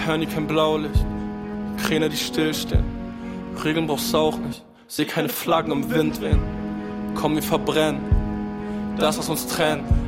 hören hier kein Blaulicht. Kräne, die stillstehen. Regeln brauchst du auch nicht. Seh keine Flaggen im Wind wehen. Komm, wir verbrennen das, was uns trennt.